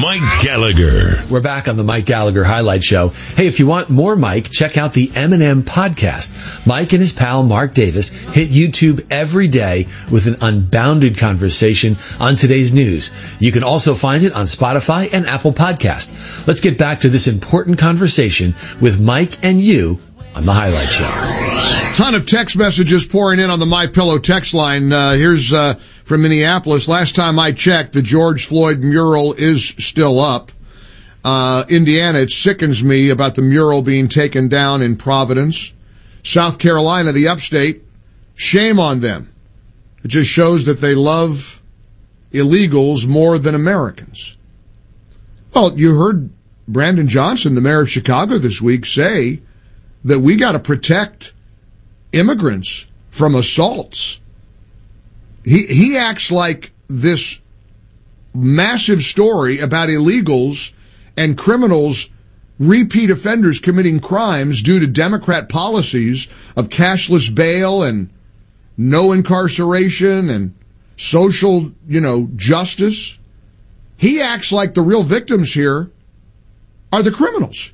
Mike Gallagher. We're back on the Mike Gallagher Highlight Show. Hey, if you want more Mike, check out the M&M podcast. Mike and his pal Mark Davis hit YouTube every day with an unbounded conversation on today's news. You can also find it on Spotify and Apple Podcast. Let's get back to this important conversation with Mike and you on the Highlight Show. Ton of text messages pouring in on the MyPillow text line. Here's from Minneapolis. Last time I checked, the George Floyd mural is still up. Indiana, it sickens me about the mural being taken down in Providence. South Carolina, the upstate, shame on them. It just shows that they love illegals more than Americans. Well, you heard Brandon Johnson, the mayor of Chicago this week, say that we got to protect immigrants from assaults. He acts like this massive story about illegals and criminals, repeat offenders committing crimes due to Democrat policies of cashless bail and no incarceration and social, justice. He acts like the real victims here are the criminals.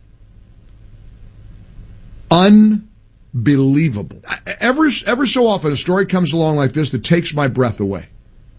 Unbelievable. Ever so often, a story comes along like this that takes my breath away.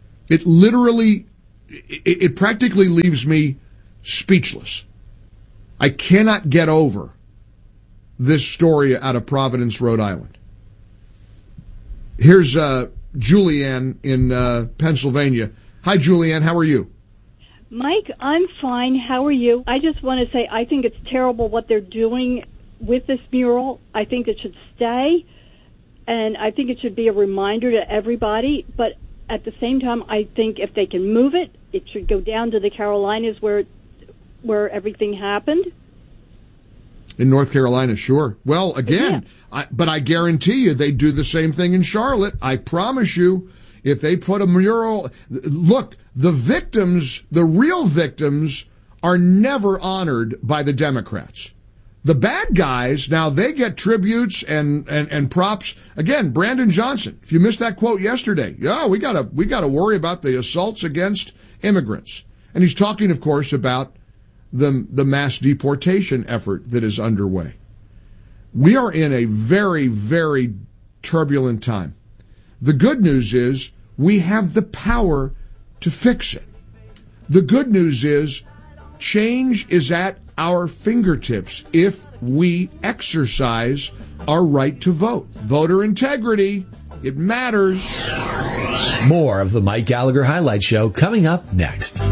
It practically leaves me speechless. I cannot get over this story out of Providence, Rhode Island. Here's Julianne in Pennsylvania. Hi, Julianne. How are you? Mike, I'm fine. How are you? I just want to say I think it's terrible what they're doing with this mural. I think it should stay, and I think it should be a reminder to everybody. But at the same time, I think if they can move it, it should go down to the Carolinas where everything happened. In North Carolina, sure. Well, again, yeah. But I guarantee you they do the same thing in Charlotte. I promise you, if they put a mural... Look, the victims, the real victims, are never honored by the Democrats. The bad guys, now they get tributes and props. Again, Brandon Johnson, if you missed that quote yesterday, we gotta worry about the assaults against immigrants. And he's talking, of course, about the mass deportation effort that is underway. We are in a very, very turbulent time. The good news is we have the power to fix it. The good news is change is at our fingertips if we exercise our right to vote. Voter integrity, it matters. More of the Mike Gallagher Highlight Show coming up next.